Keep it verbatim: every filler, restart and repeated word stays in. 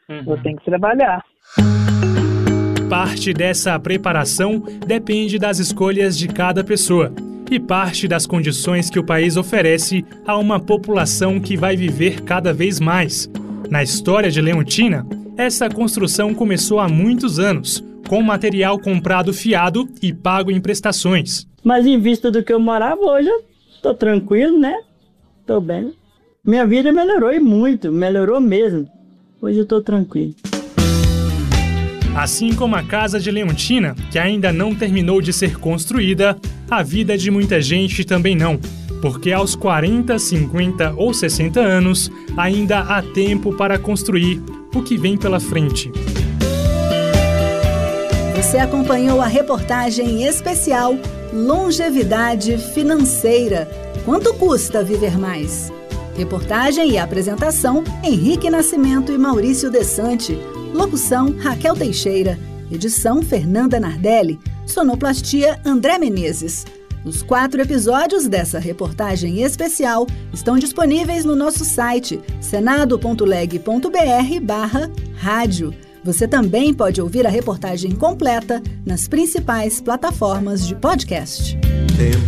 Uhum. Eu tenho que trabalhar. Parte dessa preparação depende das escolhas de cada pessoa e parte das condições que o país oferece a uma população que vai viver cada vez mais. Na história de Leontina, essa construção começou há muitos anos, com material comprado fiado e pago em prestações. Mas em vista do que eu morava hoje, eu tô tranquilo, né? Tô bem. Minha vida melhorou e muito, melhorou mesmo. Hoje eu tô tranquilo. Assim como a casa de Leontina, que ainda não terminou de ser construída, a vida de muita gente também não. Porque aos quarenta, cinquenta ou sessenta anos, ainda há tempo para construir o que vem pela frente. Você acompanhou a reportagem especial Longevidade Financeira. Quanto custa viver mais? Reportagem e apresentação Henrique Nascimento e Maurício Desante. Locução Raquel Teixeira. Edição Fernanda Nardelli. Sonoplastia André Menezes. Os quatro episódios dessa reportagem especial estão disponíveis no nosso site senado ponto leg ponto br barra rádio. Você também pode ouvir a reportagem completa nas principais plataformas de podcast.